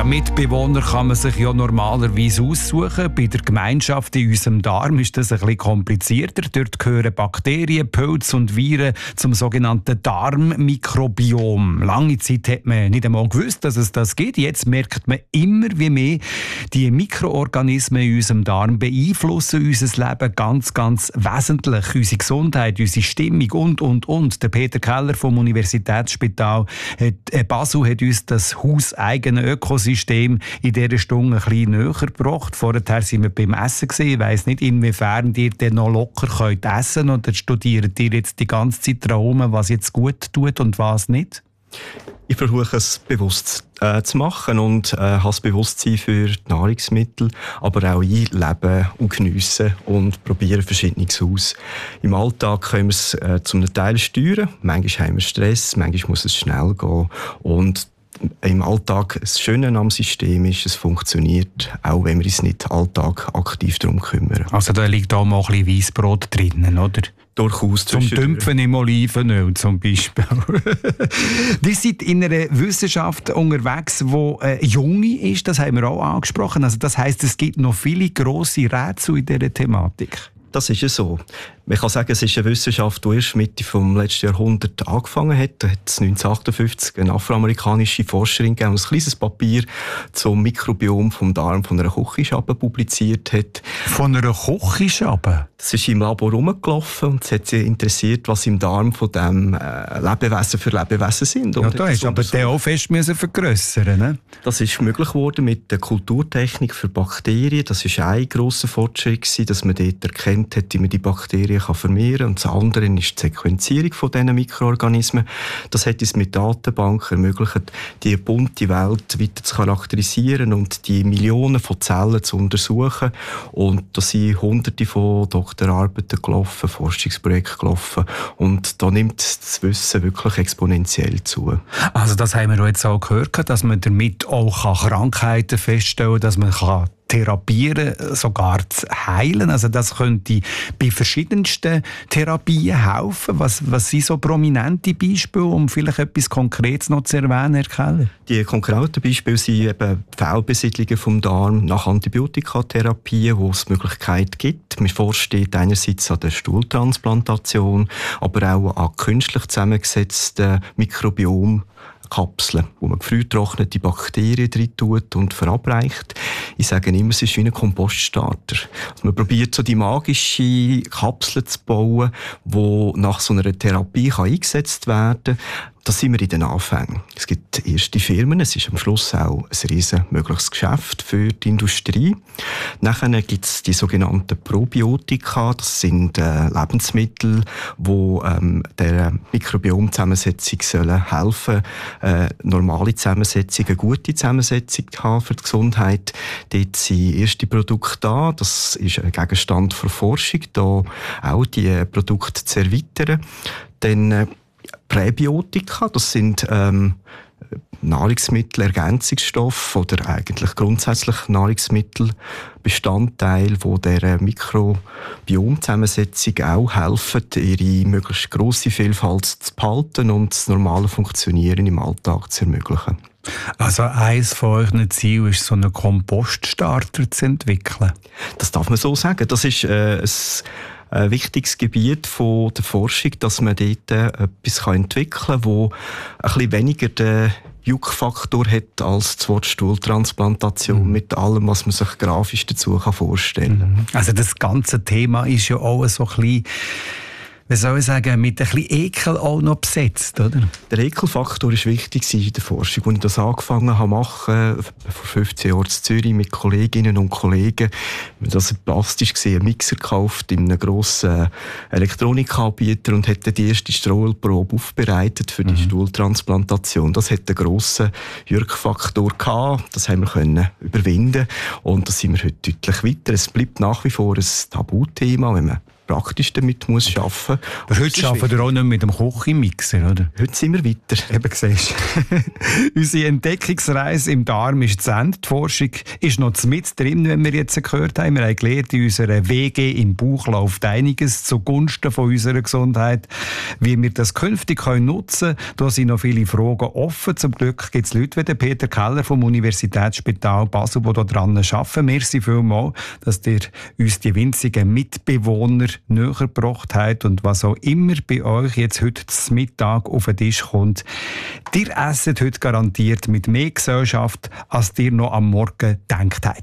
Mitbewohner kann man sich ja normalerweise aussuchen. Bei der Gemeinschaft in unserem Darm ist das ein bisschen komplizierter. Dort gehören Bakterien, Pilze und Viren zum sogenannten Darmmikrobiom. Lange Zeit hat man nicht einmal gewusst, dass es das gibt. Jetzt merkt man immer wie mehr, die Mikroorganismen in unserem Darm beeinflussen unser Leben ganz, ganz wesentlich. Unsere Gesundheit, unsere Stimmung und. Der Peter Keller vom Universitätsspital Basel hat uns das hauseigene Ökosystem in dieser Stunde ein bisschen näher gebracht. Vorher waren wir beim Essen. Ich weiss nicht, inwiefern ihr dann noch locker könnt essen könnt, oder studiert ihr jetzt die ganze Zeit darum, was jetzt gut tut und was nicht? Ich versuche es bewusst zu machen und habe das Bewusstsein für die Nahrungsmittel, aber auch einleben und geniessen und probieren Verschiedenes aus. Im Alltag können wir es zum Teil steuern. Manchmal haben wir Stress, manchmal muss es schnell gehen. Und im Alltag, das Schöne am System ist, es funktioniert, auch wenn wir uns nicht Alltag aktiv darum kümmern. Also da liegt auch mal ein bisschen Weissbrot drinnen, oder? Durchaus. Zum Dämpfen im Olivenöl zum Beispiel. Wir sind in einer Wissenschaft unterwegs, die junge ist, das haben wir auch angesprochen. Also das heisst, es gibt noch viele grosse Rätsel in dieser Thematik. Das ist ja so. Man kann sagen, es ist eine Wissenschaft, die erst Mitte des letzten Jahrhunderts angefangen hat. Da hat es 1958 eine afroamerikanische Forscherin gegeben, die ein kleines Papier zum Mikrobiom vom Darm von einer Kochschabbe publiziert hat. Von einer Kochschabbe? Das ist im Labor rumgelaufen und es hat sie interessiert, was im Darm von diesem Lebewesen für Lebewesen sind. Ja, da ist aber der auch fest vergrössern, ne? Das ist möglich geworden mit der Kulturtechnik für Bakterien. Das war ein grosser Fortschritt gewesen, dass man dort erkennt hat, wie man die Bakterien vermehren kann. Und das andere ist die Sequenzierung von diesen Mikroorganismen. Das hat uns mit Datenbanken ermöglicht, die bunte Welt weiter zu charakterisieren und die Millionen von Zellen zu untersuchen. Und da sind Hunderte von Doktorarbeiten gelaufen, Forschungsprojekte gelaufen. Und da nimmt das Wissen wirklich exponentiell zu. Also das haben wir jetzt auch gehört, dass man damit auch Krankheiten feststellen kann, dass man therapieren, sogar zu heilen. Also das könnte bei verschiedensten Therapien helfen. Was sind so prominente Beispiele, um vielleicht etwas Konkretes noch zu erwähnen, Herr Keller? Die konkreten Beispiele sind eben Fehlbesiedlungen vom Darm nach Antibiotikatherapien, wo es Möglichkeit gibt. Man forscht einerseits an der Stuhltransplantation, aber auch an künstlich zusammengesetzten Mikrobiomkapseln, wo man gefrühtrocknete Bakterien drin tut und verabreicht. Ich sage immer, es ist wie ein Kompoststarter. Also man probiert so die magische Kapsel zu bauen, die nach so einer Therapie eingesetzt werden kann. Da sind wir in den Anfängen. Es gibt erste Firmen, es ist am Schluss auch ein riesen mögliches Geschäft für die Industrie. Nachher gibt es die sogenannten Probiotika. Das sind Lebensmittel, die der Mikrobiomzusammensetzung helfen sollen, normale Zusammensetzung, eine gute Zusammensetzung zu haben für die Gesundheit. Dort sind erste Produkte da. Das ist ein Gegenstand für Forschung, da auch die Produkte zu erweitern. Dann Präbiotika, das sind Nahrungsmittel, Ergänzungsstoffe oder eigentlich grundsätzlich Nahrungsmittelbestandteile, die dieser Mikrobiomzusammensetzung auch helfen, ihre möglichst grosse Vielfalt zu behalten und das normale Funktionieren im Alltag zu ermöglichen. Also eines von euren Zielen ist, so einen Kompoststarter zu entwickeln? Das darf man so sagen. Das ist ein wichtiges Gebiet von der Forschung, dass man dort etwas entwickeln kann, das ein bisschen weniger den Juckfaktor hat als das Wort Stuhltransplantation, mit allem, was man sich grafisch dazu vorstellen kann. Also das ganze Thema ist ja auch so ein bisschen, wie soll ich sagen, mit ein bisschen Ekel auch noch besetzt, oder? Der Ekelfaktor war wichtig in der Forschung. Als ich das angefangen habe machen, vor 15 Jahren in Zürich mit Kolleginnen und Kollegen, das war plastisch gesehen, einen Mixer gekauft in einem grossen Elektronikanbieter und hätte die erste Strohprobe aufbereitet für die Stuhltransplantation. Das hatte einen grossen Wirkfaktor gehabt. Das haben wir können überwinden und da sind wir heute deutlich weiter. Es bleibt nach wie vor ein Tabuthema, wenn man praktisch damit muss arbeiten. Aber heute arbeiten wir auch nicht mit dem Kochmixer, oder? Heute sind wir weiter. Eben siehst du. Unsere Entdeckungsreise im Darm ist zu Ende. Die Forschung ist noch mit drin, wenn wir jetzt gehört haben. Wir haben gelernt, in unserer WG im Bauch läuft einiges zugunsten von unserer Gesundheit. Wie wir das künftig nutzen können, da sind noch viele Fragen offen. Zum Glück gibt es Leute wie Peter Keller vom Universitätsspital Basel, die hier dran arbeiten. Merci vielmals, dass ihr uns die winzigen Mitbewohner näher gebracht habt und was auch immer bei euch jetzt heute zum Mittag auf den Tisch kommt. Ihr esset heute garantiert mit mehr Gesellschaft, als ihr noch am Morgen gedacht habt.